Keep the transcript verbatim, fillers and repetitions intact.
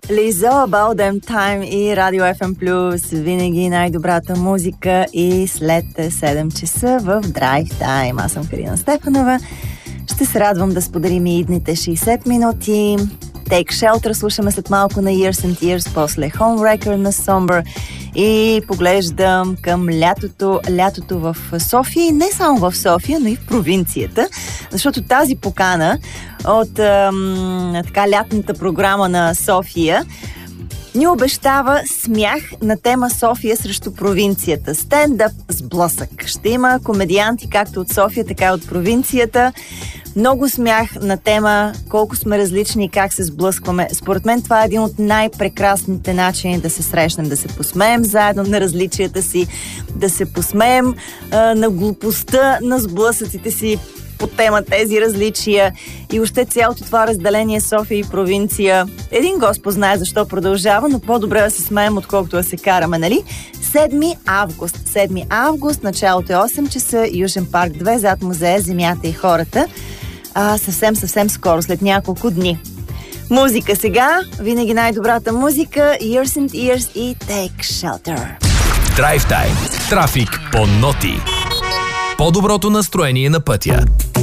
Лизо, About Them Time и Радио Еф Ем Плюс. Винаги най-добрата музика и след седем часа в Drive Time. Аз съм Карина Стефанова. Ще се радвам да споделим и идните шейсет минути. Take Shelter слушаме след малко на Years and Years, после Homewrecker на Somber и поглеждам към лятото, лятото в София и не само в София, но и в провинцията, защото тази покана от ам, така лятната програма на София ни обещава смях на тема София срещу провинцията. Стендъп с блъсък. Ще има комедианти както от София, така и от провинцията. Много смях на тема колко сме различни и как се сблъскваме. Според мен това е един от най-прекрасните начини да се срещнем, да се посмеем заедно на различията си, да се посмеем а, на глупостта, на сблъсъците си по тема тези различия и още цялото това разделение София и провинция. Един Господ знае защо продължава, но по-добре да се смеем, отколкото да се караме, нали? седми август. седми август, началото е осем часа, Южен парк две, зад музея Земята и хората. А, съвсем, съвсем скоро, след няколко дни. Музика сега, винаги най-добрата музика, Years and Years и Take Shelter. Drive Time. Трафик по ноти. По-доброто настроение на пътя.